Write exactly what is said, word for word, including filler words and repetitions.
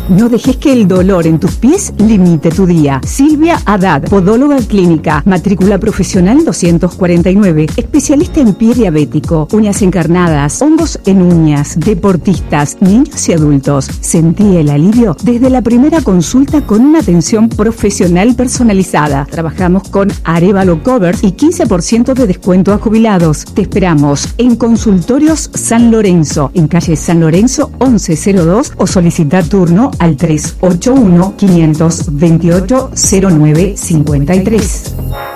No dejes que el dolor en tus pies limite tu día. Silvia Haddad, podóloga clínica, matrícula profesional doscientos cuarenta y nueve, especialista en pie diabético, uñas encarnadas, hongos en uñas, deportistas, niños y adultos. Sentí el alivio desde la primera consulta con una atención profesional personalizada. Trabajamos con Arévalo Covers y quince por ciento de descuento a jubilados. Te esperamos en Consultorios San Lorenzo, en calle San Lorenzo once cero dos, o solicita turno al tres ocho uno, cinco dos ocho, cero nueve cinco tres.